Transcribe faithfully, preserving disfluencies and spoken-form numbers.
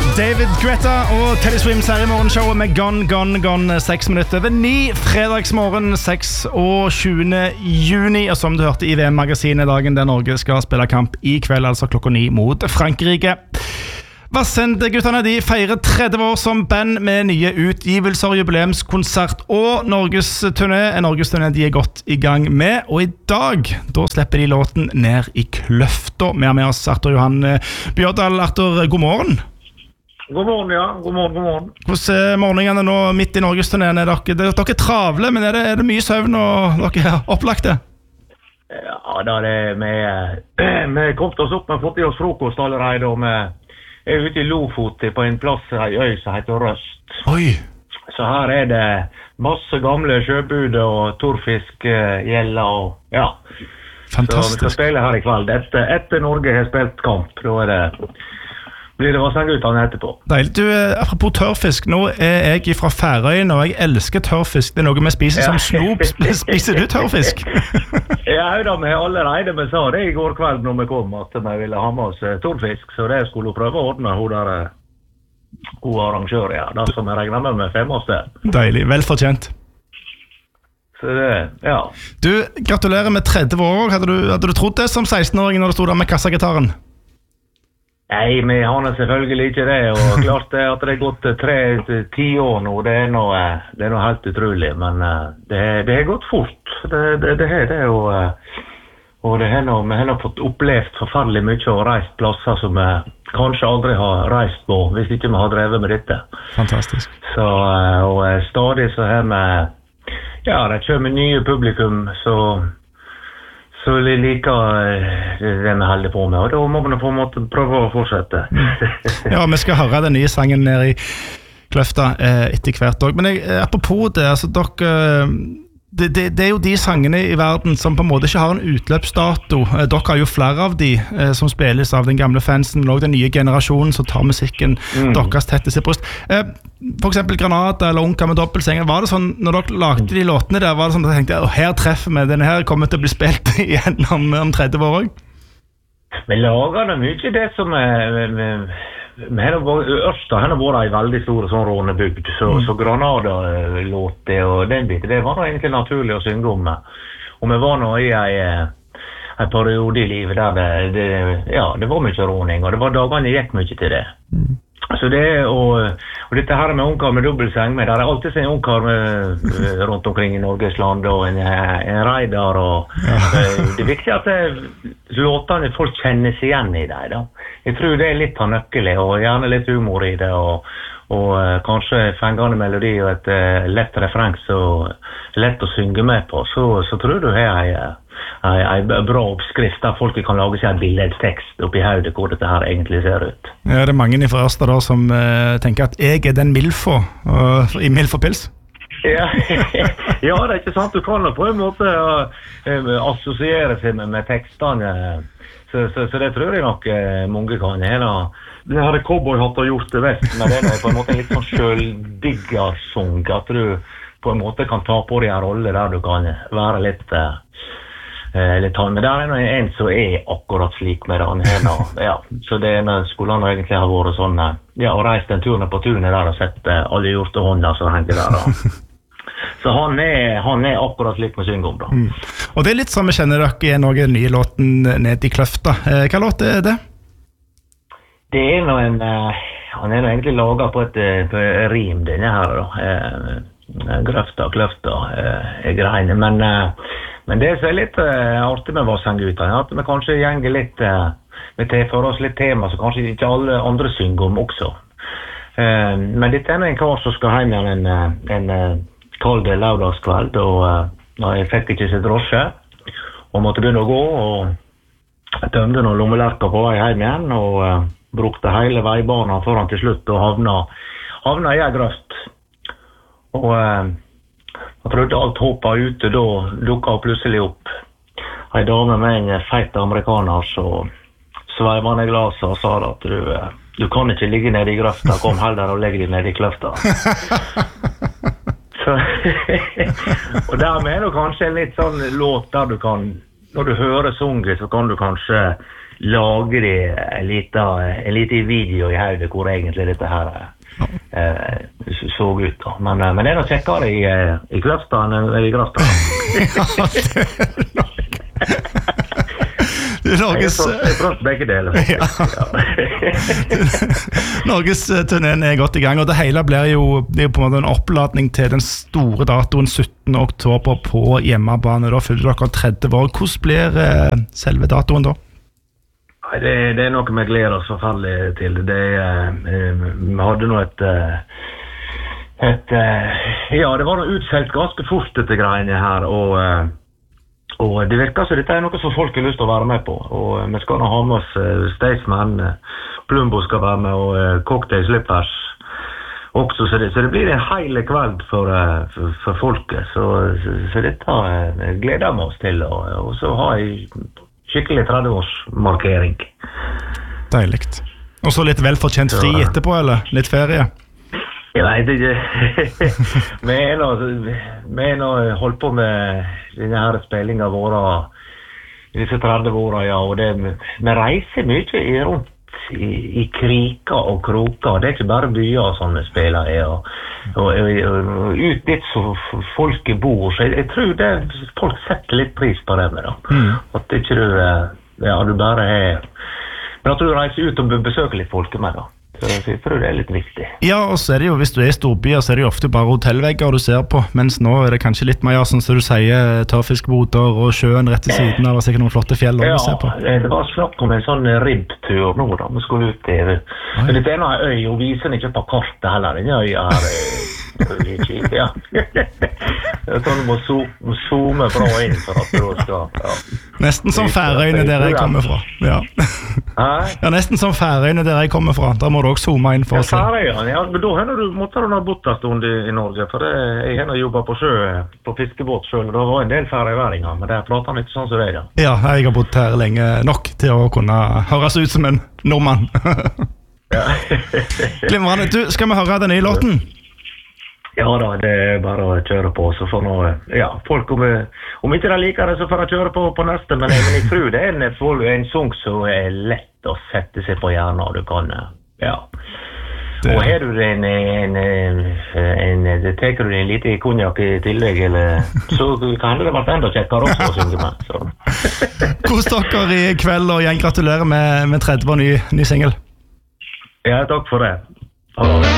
David Guetta og Teddy Swims her i morgenshowet med Gone, Gone, Gone. Seks minutter over ni, fredagsmorgen, seks og tjuende juni. Og som du hørte i V M-magasinet, dagen der Norge skal spille kamp i kveld, altså klokka ni mot Frankrike. Vassend-gutterne, de feirer tretti år som band med nye utgivelser, jubileumskonsert og Norges-turné. En Norges-turné de er godt i gang med, og i dag, da slipper de låten Ned i kløfta. Vi har med oss Arthur Johan Bjørdal. Arthur, god morgen. God morgen, ja. God morgen, god morgen. Hvordan er morgenene nå midt i Norges-turneen? Er dere, dere, dere er travle, men er det, er det mye søvn og dere er opplagte? Ja, da er det med... Vi kom oss opp med fått i oss frokost allerede, og vi er ute i Lofoten på en plass, en øy som heter Røst. Oi! Så her er det masse gamle sjøbud og torfisk gjelder og... Ja. Fantastisk. Så vi skal spille her i kveld. Etter, etter Norge har spilt kamp, da er det... blir det Vassendguttene etterpå. Deilig. Du, apropos tørrfisk, nå er jeg fra Færøyene, og jeg elsker tørrfisk. Det er noe vi spiser ja. som snop. Spiser du tørrfisk? Ja, da, vi har allerede, vi sa det i går kveld når vi kom, at vi ville ha med oss tørrfisk, så det skulle prøve å ordne hun der god arrangør, ja, da som jeg regner med med fem år sted. Deilig, velfortjent. Så det, ja. Du, gratulerer med tretti år. Hadde du, hadde du trodd det som seksten-åring når du stod der med kassagitaren? Nei, vi har selvfølgelig ikke det, og klart det at det er gått tre til ti år nå, det er noe, det er noe helt utrolig, men det, det har gått fort, det, det, det er det jo, og det er noe, vi har fått opplevd forferdelig mye og reist plasser som vi kanskje aldri har reist på, hvis ikke vi har drevet med dette. Fantastisk. Så, og stadig så har vi, ja, det kommer nye publikum, så... Så vi liker det vi holder på med, og da må vi på en måte prøve å fortsette. Ja, vi skal høre den nye sangen nede i kløfta eh, etter hvert også. Men jeg, apropos det, altså dere... Det, det, det er jo de sangene i verden som på en måte ikke har en utløpsdato. Eh, dere har jo flere av de eh, som spilles av den gamle fansen, og den nye generasjonen som tar musikken mm. deres tette seg bryst. Eh, for eksempel Granada eller Unka med dobbeltsenger. Var det sånn, når dere lagde de låtene der, var det sånn at jeg tenkte, å, her treffer vi, denne her kommer til å bli spilt igjen om, om tretti år også? Vi lager det mye det som er... Men Ørsta har vært en veldig stor sånn rånebygd, så, mm. så Granada-låt det og den biten, det var nå egentlig naturlig å synge om. Og vi var nå i en, en periode i livet der det, det, ja, det var mye råning, og det var dagene gikk mye til det. Mm. Så det, og, og dette her med ungkar med dobbeltseng, med, der er alltid en ungkar med, rundt omkring i Norges land, og en, en reidar, og ja. Det er viktig at det, låtene folk kjenner seg igjen i det, da. Jeg tror det er litt av nøkkelig, og gjerne litt humor i det, og, og uh, kanskje fengende melodi og et uh, lett refreng så lett å synge med på, så, så tror du her er en bra oppskrift der folk kan lage seg en billedtekst oppi hodet hvor dette her egentlig ser ut. Ja, det er mange i Ørsta da som uh, tenker at jeg er den Milfo uh, i Milfo-pils. Ja, ja, det er ikke sant. Du kan på en måte uh, assosiere seg med, med tekstene, så, så, så det tror jeg nok uh, mange kan. Hele, det her cowboyhatt har gjort det best, men det er på en måte litt sånn selvdiggersung, at du på en måte kan ta på deg en rolle der du kan være litt... Uh, litt han, men der er noe en som er akkurat slik med han henne, ja, så det skulle han egentlig ha vært sånn, ja, og reist en tur ned på tunet der og sett uh, alle hjorte hånda som henger der, da. Så han er, han er akkurat slik med syng om, da. Mm. Og det er litt som vi kjenner dere i noe nye låten Ned i kløfta. Eh, hva låt er det? Det er noe en, uh, han er noe egentlig laget på et, på et rim, denne her, da. Uh, grøfta, kløfta, uh, er greiene, men... Uh, Men det som er litt uh, artig med Vassendguttene, at vi kanskje gjenger litt, uh, vi tar for oss litt tema som kanskje ikke alle andre synger om også. Uh, men dette er en kar som skal hjem igjen en, en uh, kald lørdagskveld, og uh, jeg fikk ikke seg drosje, og måtte begynne å gå, og tømte noen lommelerker på vei hjem igjen, og uh, brukte hele veibanen foran til slutt, og havna, havna i en grøft. Og... Uh, Jeg trodde alt hoppet ute, da dukket hun plutselig opp. En dame med en feit amerikaner, så sveiv han i glaset og sa at du, du kan ikke ligge nede i grøfta, kom heller og legg deg nede i kløfta. Så, og dermed er det kanskje en litt sånn låt der du kan, når du hører sunget, så kan du kanskje lager de en liten, en liten video i hodet hvor egentlig dette her eh, så ut da. Men, men det er noe kjekkere i, i Kløftan enn i Grafstad. Norges jeg prøvde begge deler. Ja. Norges turnéen er godt i gang, og det hele blir jo, det er jo på en måte en oppladning til den store datoen syttende oktober på hjemmebane. Da fyller dere tretti år. Hvordan blir eh, selve datoen da? Det, det er noe vi gleder oss forferdelig til. Det, eh, vi hadde nå et, et ja, det var noe utselt ganske fort dette greiene her, og Og det virker så dette er noe som folk har lyst til å være med på. Og vi skal nå ha med oss uh, Staysman, uh, Plumbo skal være med, og uh, Cocktail Slippers også. Så det, så det blir en hele kveld for, uh, for, for folket. Så, så, så dette uh, gleder vi oss til. Og, og så har jeg skikkelig tretti-årsmarkering. Deiligt. Og så litt velfortjent fri etterpå, eller? Litt ferie? Jeg vet ikke. Vi er nå, vi er nå holdt på med denne her spillingen våre, disse tretti årene, ja, og det, vi reiser mye i, rundt i, i kriker og kroker. Det er ikke bare byer som vi spiller i, og, og, og, og ut dit så folket bor. Så jeg, jeg tror det, folk setter litt pris på det med da. Mm. At ikke du, ja, du bare er, men at du reiser ut og besøker litt folket med da. Så jeg tror det er litt viktig. Ja, og så er det jo, hvis du er i storbyer, så er det jo ofte bare hotellvegger du ser på, mens nå er det kanskje litt mer, sånn som du sier, tørrfiskboter og sjøen rett til siden av, og sikkert noen flotte fjell ja, å se på. Ja, det var snakk om en sånn ribbtur nå da, vi skulle ut til. Men dette er noe øy, og viser den ikke på kartet heller, den øya her. Ja. Jeg tror du må zoome bra inn for at du skal, ja. Nesten som Færøyene der jeg kommer fra. Ja. Ja, nesten som Færøyene der jeg kommer fra. Der må du også zoome inn for ja, å se. Færøyene, ja, men da hender du, måtte du ha bodd en stund i, i Norge, for det, jeg hender jobbet på sjø, på fiskebåt selv, og det var en del færøyværinger, men det prater han ikke sånn som det, ja. Ja, jeg har bodd her lenge nok til å kunne høres ut som en nordmann. Ja. Glimrende, du, skal vi høre den nye låten? Ja da, det er bare å kjøre på, så får noe, ja, folk om, om ikke de liker det, så får de kjøre på på neste, men jeg, men jeg tror det er en, en sang som er lett å sette seg på hjernen, og du kan, ja. Det. Og her du en, en, en, en, en teker du en lite konjak i tillegg, eller, så kan det være enda kjekkere også å synge med, så. Kos dere i kveld, og igjen gratulerer med, med tretti på ny, ny single. Ja, takk for det. Ha det.